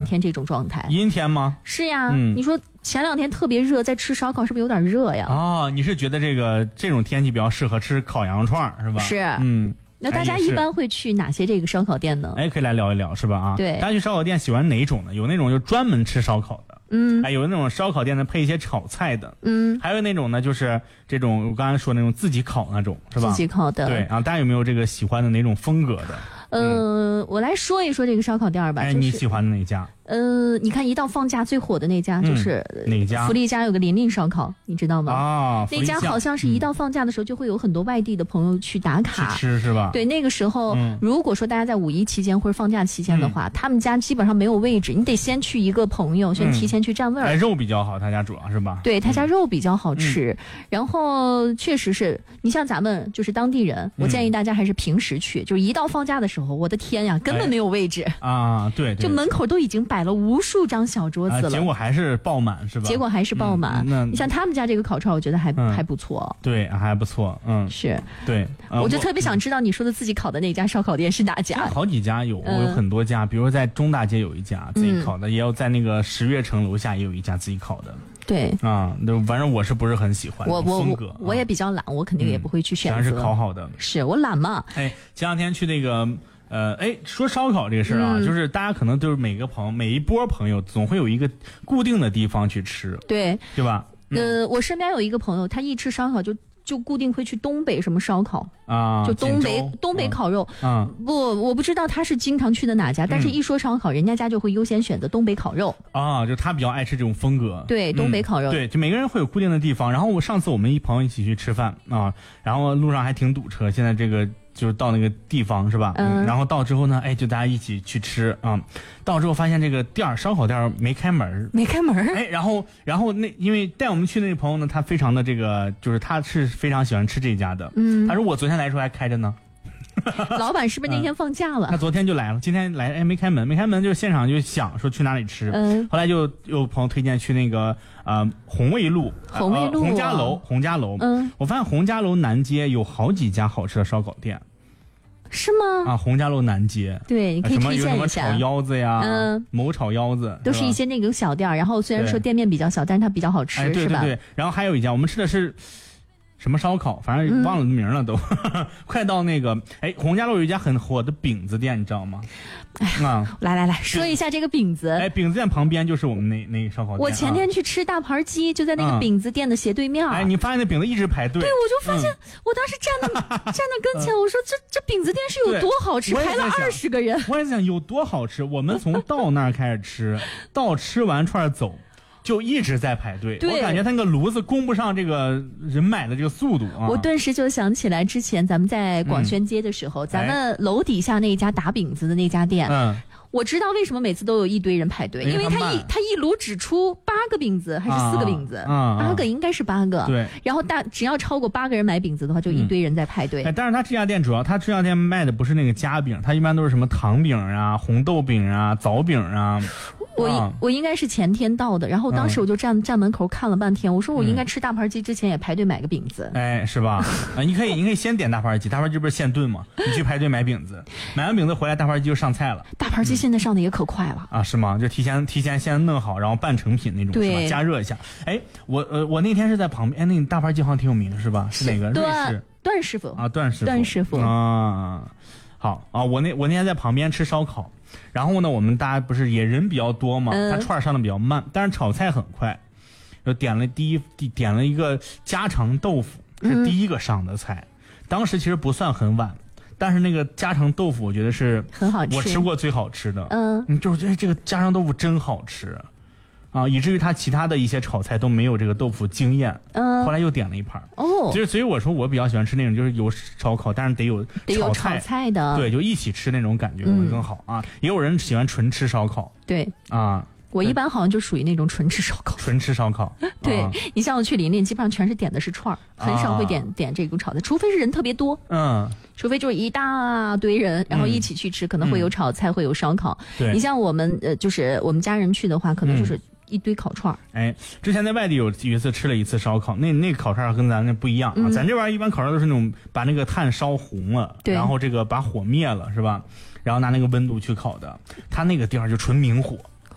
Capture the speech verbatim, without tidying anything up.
天这种状态。 阴天吗？ 是呀， 嗯、 你说前两天特别热，在吃烧烤是不是有点热呀？ 哦，你是觉得这个这种天气比较适合吃烤羊肉串是吧？ 是， 嗯。 那大家一般会去哪些这个烧烤店呢？ 哎，可以来聊一聊是吧？啊， 对， 大家去烧烤店喜欢哪种呢？有那种就专门吃烧烤的。 嗯， 哎，有那种烧烤店呢配一些炒菜的， 嗯， 还有那种呢就是这种我刚才说那种自己烤那种，是吧？ 自己烤的， 对啊，大家有没有这个喜欢的哪种风格的？ 呃，嗯、我来说一说这个烧烤店吧。 哎， 就是、 你喜欢的哪家？ 呃，你看一到放假最火的那家就是、 嗯、哪家？ 福利家有个琳琳烧烤，你知道吗？ 啊， 那家好像是一到放假的时候就会有很多外地的朋友去打卡、 嗯、去吃是吧？ 对，那个时候、嗯、如果说大家在五一期间或者放假期间的话、嗯，他们家基本上没有位置，你得先去一个朋友，先提前去占位儿。 哎、嗯，肉比较好，他家主要是吧？ 对，他家肉比较好吃，嗯、然后确实是你像咱们就是当地人、嗯，我建议大家还是平时去，就是一到放假的时候，我的天呀，根本没有位置、 哎、啊，对，对， 就门口都已经摆了无数张小桌子了、 啊，结果还是爆满是吧？ 结果还是爆满。嗯、那你像他们家这个烤串，我觉得还、嗯、还不错。 对，还不错。嗯， 是。 对， 呃、我就特别想知道你说的自己烤的那家烧烤店是哪家？ 好几家有，我有很多家，比如在中大街有一家自己烤的，嗯、也有在那个十悦城楼下也有一家自己烤的。 对啊，反正我是不是很喜欢我我风格？ 我我也比较懒，我肯定也不会去选择。 全是烤好的， 是我懒嘛。 哎，前两天去那个。呃，哎，说烧烤这个事儿啊、嗯，就是大家可能就是每个朋友每一波朋友总会有一个固定的地方去吃， 对， 对吧？ 呃，我身边有一个朋友，他一吃烧烤就就固定会去东北什么烧烤啊， 就东北东北烤肉啊。不，我不知道他是经常去的哪家，但是一说烧烤，嗯、人家家就会优先选择东北烤肉啊，就他比较爱吃这种风格。 对，东北烤肉、 嗯，对，就每个人会有固定的地方。然后我上次我们一朋友一起去吃饭啊，然后路上还挺堵车，现在这个。就是到那个地方是吧？嗯，然后到之后呢，哎，就大家一起去吃啊、嗯。到之后发现这个店儿烧烤店没开门， 没开门。 哎，然后然后那因为带我们去那个朋友呢，他非常的这个，就是他是非常喜欢吃这家的。嗯，他说我昨天来的时候还开着呢。 老板是不是那天放假了？ 他、嗯、昨天就来了，今天来哎没开门，没开门就现场就想说去哪里吃。嗯，后来就有朋友推荐去那个呃红卫路， 红卫路、 呃、洪家楼，洪家楼。嗯，我发现洪家楼南街有好几家好吃的烧烤店。 是吗？ 啊，洪家楼南街， 对，你可以推荐一下。 什么炒腰子呀，嗯，某炒腰子， 都是一些那种小店，然后虽然说店面比较小，但是它比较好吃， 哎、对对对是吧？ 然后还有一家，我们吃的是什么烧烤，反正忘了名了都。嗯、快到那个，哎，洪家楼有一家很火的饼子店，你知道吗？ 哎啊，来来来说一下这个饼子。 哎，饼子店旁边就是我们那那烧烤店。 我前天去吃大盘鸡，就在那个饼子店的斜对面。 哎，你发现那饼子一直排队？ 对，我就发现，嗯、我当时站在站在跟前，我说这这饼子店是有多好吃，排了二十个人。 我也在想有多好吃。我们从到那儿开始吃，到吃完串走。就一直在排队，我感觉他那个炉子供不上这个人买的这个速度啊！ 我顿时就想起来之前咱们在广宣街的时候，嗯、咱们楼底下那家打饼子的那家店，嗯，我知道为什么每次都有一堆人排队，因为他一他一炉只出八个饼子还是四个饼子，啊啊、八个应该是八个， 对。 然后大只要超过八个人买饼子的话，就一堆人在排队。 嗯、哎，但是他这家店主要他这家店卖的不是那个夹饼，他一般都是什么糖饼啊、红豆饼啊、枣饼啊。 我、啊、我应该是前天到的，然后当时我就站、嗯、站门口看了半天，我说我应该吃大盘鸡之前也排队买个饼子， 哎，是吧？啊，你可以你可以先点大盘鸡，大盘鸡不是现炖吗？你去排队买饼子，买完饼子回来大盘鸡就上菜了。 大盘鸡现在上的也可快了、 嗯、啊，是吗？就提前提前先弄好，然后半成品那种，是吧？加热一下。哎，我呃我那天是在旁边，哎，那大盘鸡好像挺有名是吧？是哪个？瑞士段师傅啊，段师傅， 段师傅啊。好啊，我那我那天在旁边吃烧烤，然后呢，我们大家不是也人比较多嘛，他串上的比较慢，但是炒菜很快，就点了第一点了一个家常豆腐，是第一个上的菜，嗯、当时其实不算很晚，但是那个家常豆腐我觉得是很好吃， 我吃过最好吃的， 嗯， 就是觉得这个家常豆腐真好吃。啊，以至于他其他的一些炒菜都没有这个豆腐惊艳。嗯，后来又点了一盘。哦，就是所以我说我比较喜欢吃那种就是有烧烤，但是得有得有炒菜的， 对，就一起吃那种感觉会更好、嗯、啊。也有人喜欢纯吃烧烤。 对啊， 我一般好像就属于那种纯吃烧烤。 纯吃烧烤。 对、 啊、 你像我去琳琳，基本上全是点的是串儿，很少会点、啊、点这种炒菜，除非是人特别多。 嗯。 除非就是一大堆人，然后一起去吃，嗯、可能会有炒菜，嗯、会有烧烤。 对， 你像我们呃，就是我们家人去的话，可能就是一堆烤串。 嗯、哎，之前在外地有有一次吃了一次烧烤，那那烤串跟咱那不一样啊，嗯、咱这边一般烤串都是那种把那个炭烧红了，然后这个把火灭了，是吧？然后拿那个温度去烤的，他那个地方就纯明火。